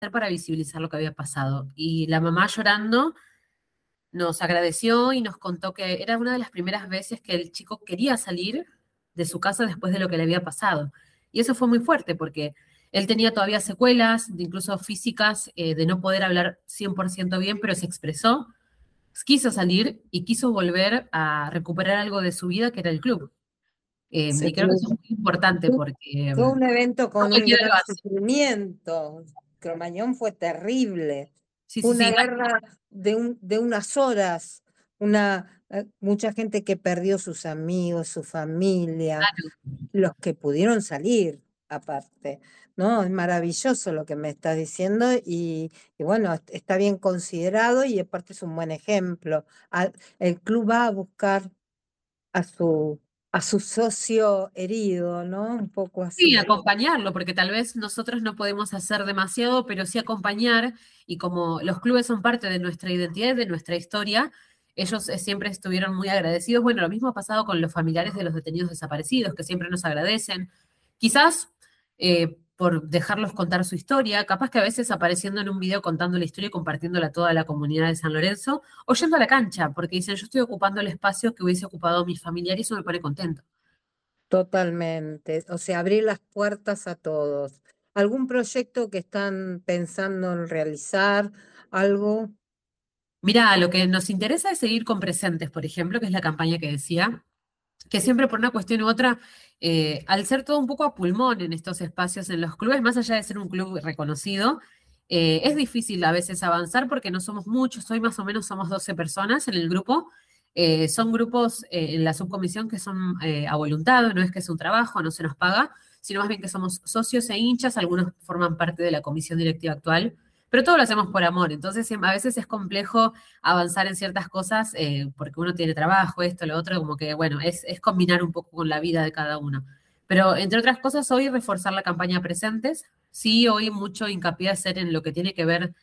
para visibilizar lo que había pasado. Y la mamá llorando nos agradeció y nos contó que era una de las primeras veces que el chico quería salir de su casa después de lo que le había pasado. Y eso fue muy fuerte porque él tenía todavía secuelas, incluso físicas, de no poder hablar 100% bien, pero se expresó, quiso salir y quiso volver a recuperar algo de su vida, que era el club. Se Y creo que eso fue. es muy importante porque Fue un evento no con un cualquiera gran lo hace. sufrimiento. Cromañón fue terrible. Sí, Fue sí, una sí. guerra de unas horas. Mucha gente que perdió sus amigos, su familia, los que pudieron salir, aparte. ¿No? Es maravilloso lo que me estás diciendo y bueno, está bien considerado y aparte es un buen ejemplo. El club va a buscar a su socio herido, ¿no? Un poco Sí, así. acompañarlo, porque tal vez nosotros no podemos hacer demasiado, pero sí acompañar, y como los clubes son parte de nuestra identidad, de nuestra historia, ellos siempre estuvieron muy agradecidos. Bueno, lo mismo ha pasado con los familiares de los detenidos desaparecidos, que siempre nos agradecen. Quizás por dejarlos contar su historia, capaz que a veces apareciendo en un video contando la historia y compartiéndola a toda la comunidad de San Lorenzo, o yendo a la cancha, porque dicen, yo estoy ocupando el espacio que hubiese ocupado mi familiar y eso me pone contento. Totalmente. O sea, abrir las puertas a todos. ¿Algún proyecto que están pensando en realizar? ¿Algo? Mira, lo que nos interesa es seguir con Presentes, por ejemplo, que es la campaña que decía, que siempre por una cuestión u otra, al ser todo un poco a pulmón en estos espacios en los clubes, más allá de ser un club reconocido, es difícil a veces avanzar porque no somos muchos, hoy más o menos somos 12 personas en el grupo. Son grupos en la subcomisión que son a voluntad, no es que es un trabajo, no se nos paga, sino más bien que somos socios e hinchas, algunos forman parte de la comisión directiva actual, pero todo lo hacemos por amor, entonces a veces es complejo avanzar en ciertas cosas porque uno tiene trabajo, esto, lo otro, como que, bueno, es combinar un poco con la vida de cada uno. Pero entre otras cosas, hoy reforzar la campaña Presentes, sí, hoy mucho hincapié hacer en lo que tiene que ver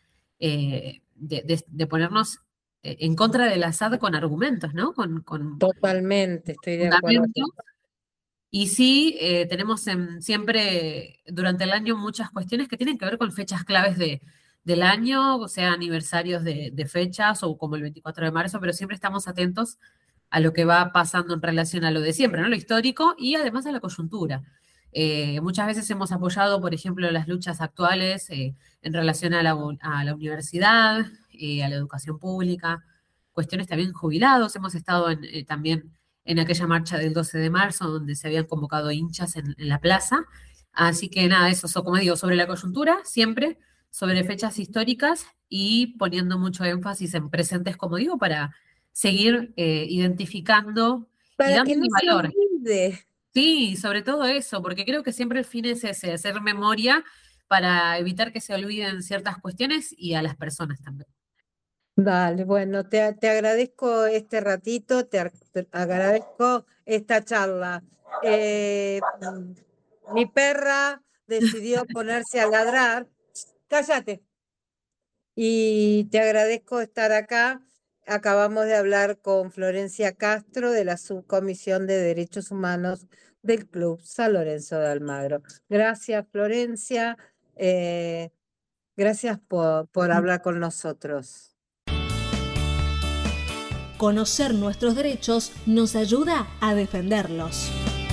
de ponernos en contra del Assad con argumentos, ¿no? Con Totalmente, estoy de acuerdo. fundamento. Y sí, tenemos siempre durante el año muchas cuestiones que tienen que ver con fechas claves del año, o sea, aniversarios de fechas o como el 24 de marzo, pero siempre estamos atentos a lo que va pasando en relación a lo de siempre, ¿no? Lo histórico y además a la coyuntura. Muchas veces hemos apoyado, por ejemplo, las luchas actuales en relación a la universidad, a la educación pública, cuestiones también jubilados. Hemos estado también en aquella marcha del 12 de marzo, donde se habían convocado hinchas en la plaza. Así que nada, eso, como digo, sobre la coyuntura, siempre, sobre fechas históricas y poniendo mucho énfasis en presentes, como digo, para seguir identificando y Para que dándole no se valor. olvide. Sí, sobre todo eso, porque creo que siempre el fin es ese, hacer memoria para evitar que se olviden ciertas cuestiones y a las personas también. Dale, bueno, te agradezco este ratito, te agradezco esta charla. Mi perra decidió ponerse a ladrar. Cállate. Y te agradezco estar acá. Acabamos de hablar con Florencia Castro de la Subcomisión de Derechos Humanos del Club San Lorenzo de Almagro. Gracias, Florencia. Eh, gracias por hablar con nosotros. Conocer nuestros derechos nos ayuda a defenderlos.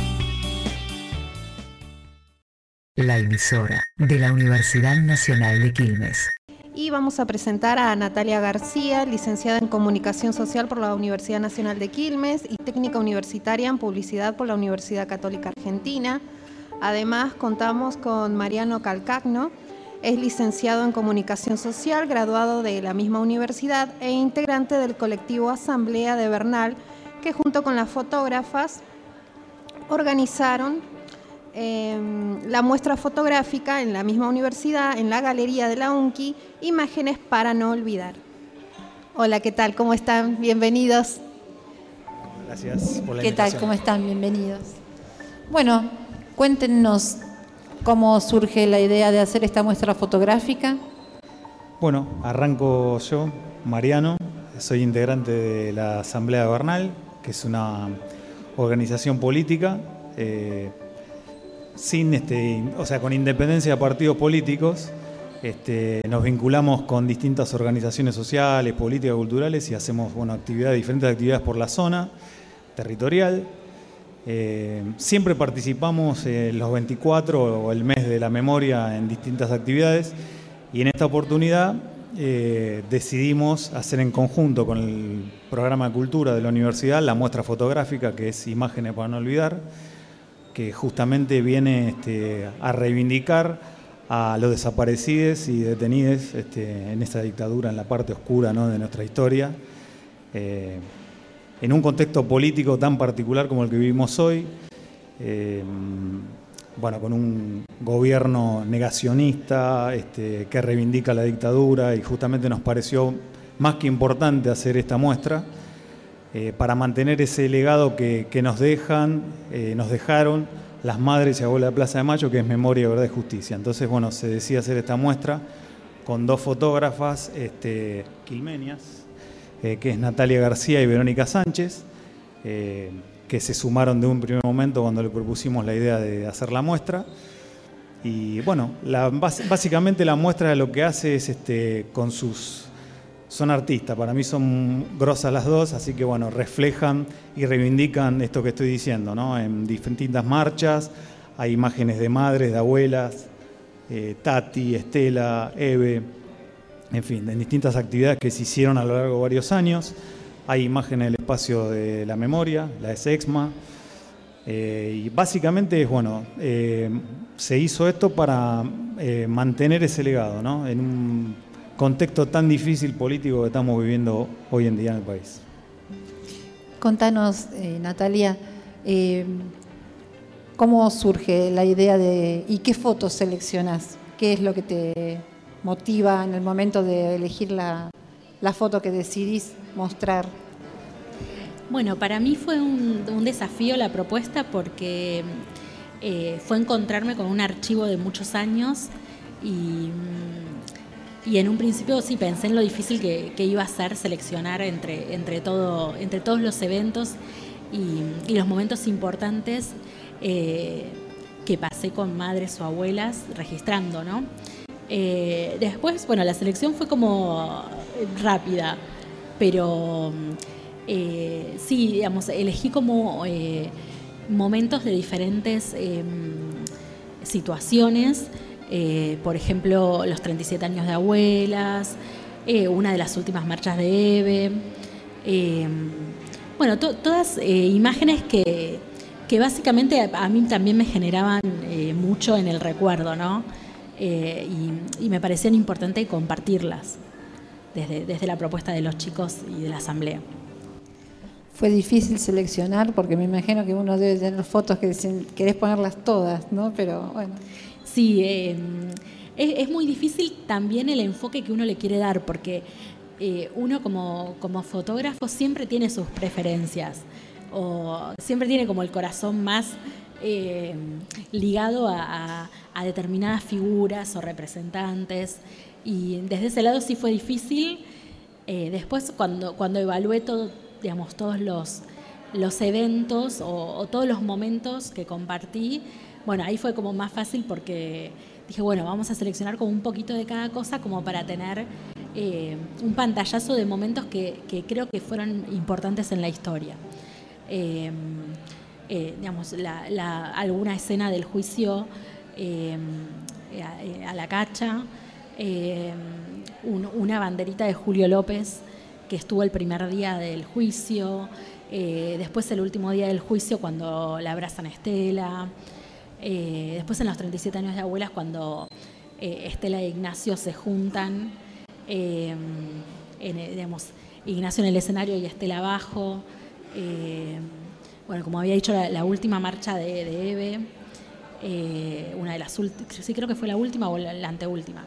La emisora de la Universidad Nacional de Quilmes. Y vamos a presentar a Natalia García, licenciada en Comunicación Social por la Universidad Nacional de Quilmes y técnica universitaria en Publicidad por la Universidad Católica Argentina. Además, contamos con Mariano Calcagno, es licenciado en Comunicación Social, graduado de la misma universidad e integrante del colectivo Asamblea de Bernal, que junto con las fotógrafas organizaron la muestra fotográfica en la misma universidad, en la galería de la UNCI, Imágenes para no olvidar. Hola, ¿qué tal? ¿Cómo están? Bienvenidos. Gracias por la ¿Qué invitación. tal? ¿Cómo están? Bienvenidos. Bueno, cuéntenos cómo surge la idea de hacer esta muestra fotográfica. Bueno, arranco yo, Mariano, soy integrante de la Asamblea de Bernal, que es una organización política con independencia de partidos políticos, Nos vinculamos con distintas organizaciones sociales, políticas, culturales y hacemos diferentes actividades por la zona territorial. Siempre participamos los 24 o el mes de la memoria en distintas actividades y en esta oportunidad decidimos hacer en conjunto con el programa de cultura de la universidad la muestra fotográfica que es Imágenes para no olvidar, que justamente viene a reivindicar a los desaparecidos y detenidos en esta dictadura, en la parte oscura, ¿no?, de nuestra historia, en un contexto político tan particular como el que vivimos hoy, con un gobierno negacionista que reivindica la dictadura, y justamente nos pareció más que importante hacer esta muestra para mantener ese legado que nos dejaron las madres y abuelas de Plaza de Mayo, que es Memoria, Verdad y Justicia. Entonces, se decide hacer esta muestra con dos fotógrafas quilmeñas, que es Natalia García y Verónica Sánchez, que se sumaron de un primer momento cuando le propusimos la idea de hacer la muestra. Y básicamente la muestra lo que hace es son artistas, para mí son grosas las dos, así que reflejan y reivindican esto que estoy diciendo, ¿no? En distintas marchas hay imágenes de madres, de abuelas, Tati, Estela, Eve, en fin, en distintas actividades que se hicieron a lo largo de varios años. Hay imágenes del espacio de la memoria, la de Sexma, y básicamente se hizo esto para mantener ese legado, ¿no?, en un contexto tan difícil político que estamos viviendo hoy en día en el país. Contanos, Natalia, ¿cómo surge la idea y qué fotos seleccionas? ¿Qué es lo que te motiva en el momento de elegir la foto que decidís mostrar? Bueno, para mí fue un desafío la propuesta porque fue encontrarme con un archivo de muchos años y en un principio sí pensé en lo difícil que iba a ser seleccionar entre todos los eventos y los momentos importantes que pasé con madres o abuelas registrando, ¿no? Después, la selección fue como rápida, pero sí, digamos, elegí como momentos de diferentes situaciones. Por ejemplo, los 37 años de abuelas, una de las últimas marchas de Eve, todas imágenes que básicamente a mí también me generaban mucho en el recuerdo, ¿no? Y me parecían importantes compartirlas desde la propuesta de los chicos y de la asamblea. Fue difícil seleccionar porque me imagino que uno debe tener fotos que dicen, querés ponerlas todas, ¿no? Pero bueno. Sí, es muy difícil también el enfoque que uno le quiere dar, porque uno como fotógrafo siempre tiene sus preferencias, o siempre tiene como el corazón más ligado a determinadas figuras o representantes, y desde ese lado sí fue difícil. Después cuando evalué todos los eventos o todos los momentos que compartí, ahí fue como más fácil porque dije, vamos a seleccionar como un poquito de cada cosa como para tener un pantallazo de momentos que creo que fueron importantes en la historia. Alguna escena del juicio a la Cacha, una banderita de Julio López que estuvo el primer día del juicio, después el último día del juicio cuando la abrazan a Estela, después en los 37 años de abuelas cuando Estela e Ignacio se juntan, Ignacio en el escenario y Estela abajo, como había dicho, la última marcha de Eve, una de las últimas, sí, creo que fue la última o la anteúltima,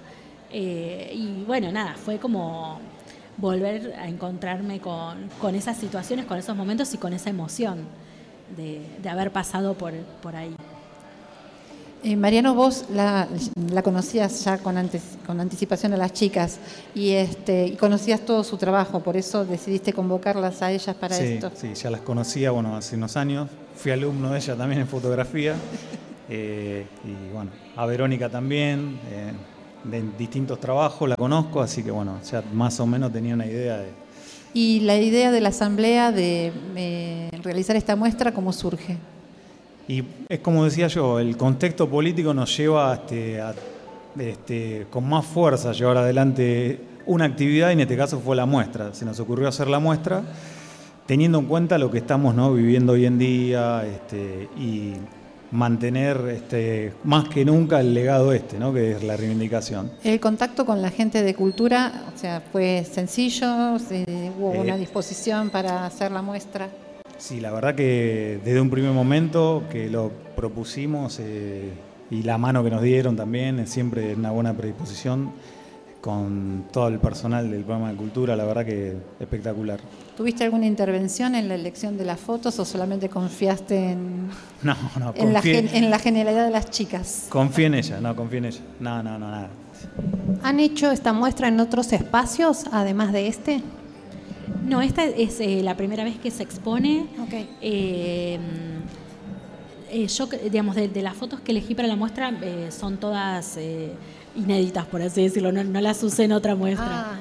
fue como volver a encontrarme con esas situaciones, con esos momentos y con esa emoción de haber pasado por ahí. Mariano, vos la conocías ya con anticipación a las chicas y conocías todo su trabajo, por eso decidiste convocarlas a ellas para esto. Sí, ya las conocía, hace unos años, fui alumno de ella también en fotografía, y a Verónica también, de distintos trabajos, la conozco, así que bueno, ya más o menos tenía una idea de... ¿Y la idea de la asamblea de realizar esta muestra, cómo surge? Y es como decía yo, el contexto político nos lleva con más fuerza a llevar adelante una actividad, y en este caso fue la muestra. Se nos ocurrió hacer la muestra teniendo en cuenta lo que estamos, ¿no?, viviendo hoy en día, y mantener más que nunca el legado ¿no?, que es la reivindicación. ¿El contacto con la gente de cultura, o sea, fue sencillo? ¿Hubo una disposición para hacer la muestra? Sí, la verdad que desde un primer momento que lo propusimos, y la mano que nos dieron también, es siempre una buena predisposición con todo el personal del programa de cultura, la verdad que espectacular. ¿Tuviste alguna intervención en la elección de las fotos o solamente confiaste en la genialidad de las chicas? Confié en ella, nada. ¿Han hecho esta muestra en otros espacios, además de este? No, esta es la primera vez que se expone. Okay. Yo, digamos, de las fotos que elegí para la muestra son todas inéditas, por así decirlo, no las usé en otra muestra.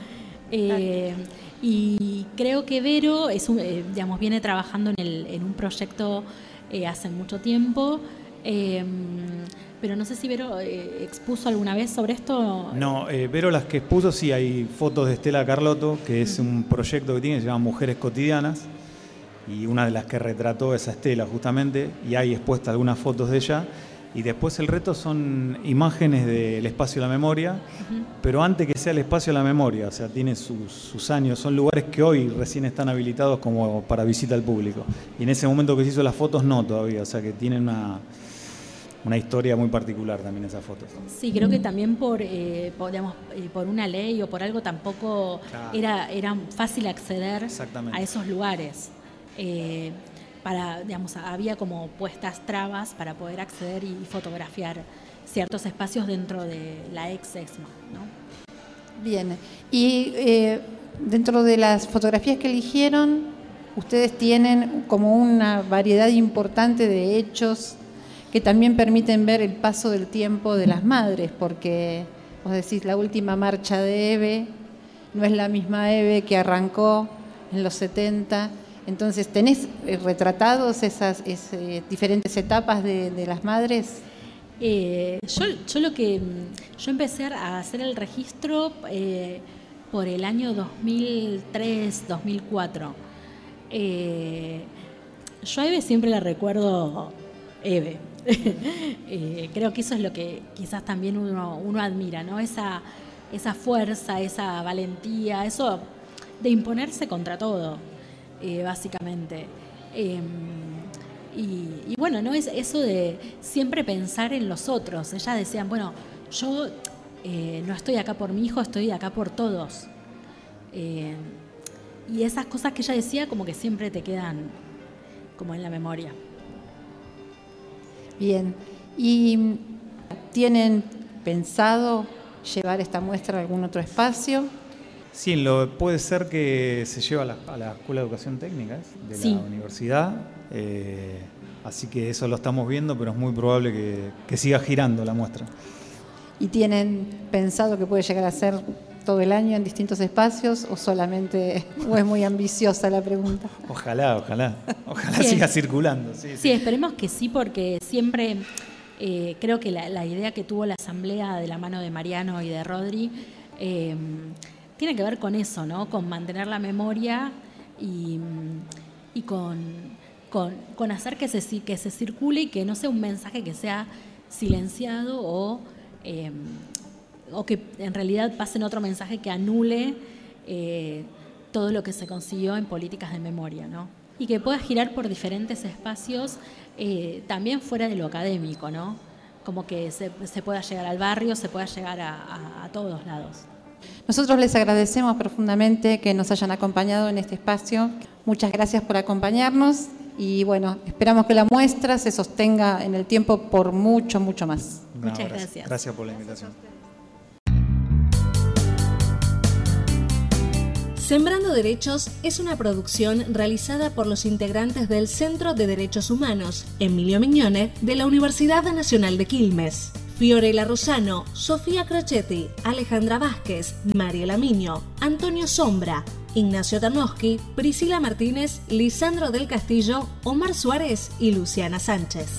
Y creo que Vero viene trabajando en un proyecto hace mucho tiempo, pero no sé si Vero expuso alguna vez sobre esto. No, Vero las que expuso, sí, hay fotos de Estela Carlotto, que es un proyecto que tiene, se llama Mujeres Cotidianas, y una de las que retrató es a Estela justamente, y hay expuestas algunas fotos de ella, y después el resto son imágenes del Espacio de la Memoria, pero antes que sea el Espacio de la Memoria, o sea, tiene sus años, son lugares que hoy recién están habilitados como para visita al público, y en ese momento que se hizo las fotos no todavía, o sea que tienen una historia muy particular también esas fotos. Sí, creo que también por una ley o por algo tampoco era fácil acceder a esos lugares. Había como puestas trabas para poder acceder y fotografiar ciertos espacios dentro de la ex-EXMA, ¿no? Bien, y dentro de las fotografías que eligieron, ustedes tienen como una variedad importante de hechos que también permiten ver el paso del tiempo de las madres, porque vos decís, la última marcha de Eve no es la misma Eve que arrancó en los 70. Entonces, ¿tenés retratados esas diferentes etapas de las madres? Yo empecé a hacer el registro por el año 2003, 2004. Yo a Eve siempre la recuerdo Eve. Creo que eso es lo que quizás también uno admira, ¿no? Esa fuerza, esa valentía, eso de imponerse contra todo, básicamente. Y bueno, ¿no? Es eso de siempre pensar en los otros. Ellas decían, bueno, yo no estoy acá por mi hijo, estoy acá por todos. Y esas cosas que ella decía como que siempre te quedan como en la memoria. Bien, ¿y tienen pensado llevar esta muestra a algún otro espacio? Sí, puede ser que se lleve a la Escuela de Educación Técnica de la universidad, así que eso lo estamos viendo, pero es muy probable que siga girando la muestra. ¿Y tienen pensado que puede llegar a ser todo el año en distintos espacios o es muy ambiciosa la pregunta? Ojalá siga circulando. Sí, esperemos que sí, porque siempre creo que la idea que tuvo la asamblea de la mano de Mariano y de Rodri tiene que ver con eso, ¿no? Con mantener la memoria y con hacer que se circule y que no sea un mensaje que sea silenciado o que en realidad pasen otro mensaje que anule todo lo que se consiguió en políticas de memoria, ¿no? Y que pueda girar por diferentes espacios, también fuera de lo académico, ¿no? Como que se pueda llegar al barrio, se pueda llegar a todos lados. Nosotros les agradecemos profundamente que nos hayan acompañado en este espacio. Muchas gracias por acompañarnos y bueno, esperamos que la muestra se sostenga en el tiempo por mucho, mucho más. Muchas gracias. Gracias por la invitación. Sembrando Derechos es una producción realizada por los integrantes del Centro de Derechos Humanos, Emilio Mignone, de la Universidad Nacional de Quilmes. Fiorella Rosano, Sofía Crocetti, Alejandra Vázquez, Mariela Miño, Antonio Sombra, Ignacio Tarnowski, Priscila Martínez, Lisandro del Castillo, Omar Suárez y Luciana Sánchez.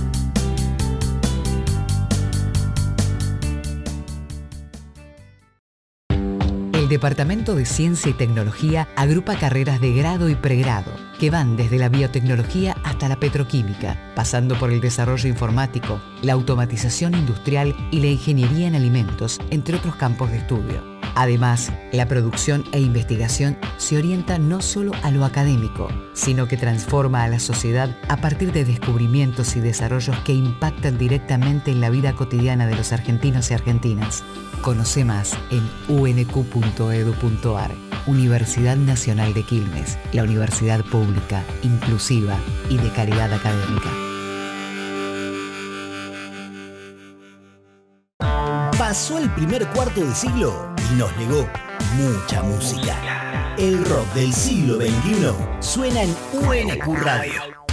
El Departamento de Ciencia y Tecnología agrupa carreras de grado y pregrado, que van desde la biotecnología hasta la petroquímica, pasando por el desarrollo informático, la automatización industrial y la ingeniería en alimentos, entre otros campos de estudio. Además, la producción e investigación se orienta no solo a lo académico, sino que transforma a la sociedad a partir de descubrimientos y desarrollos que impactan directamente en la vida cotidiana de los argentinos y argentinas. Conoce más en unq.edu.ar. Universidad Nacional de Quilmes, la universidad pública, inclusiva y de calidad académica. Pasó el primer cuarto del siglo y nos legó mucha música. El rock del siglo XXI suena en UNQ Radio.